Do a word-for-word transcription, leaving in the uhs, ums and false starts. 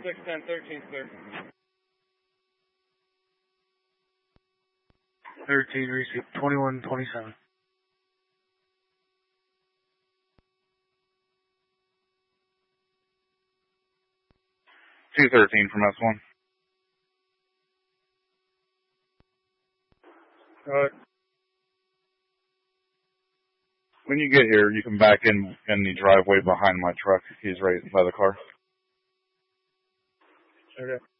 six ten thirteen, sir. thirteen, receive twenty-one twenty-seven. two thirteen from S one. Alright. When you get here, you can back in in the driveway behind my truck. He's right by the car. Okay.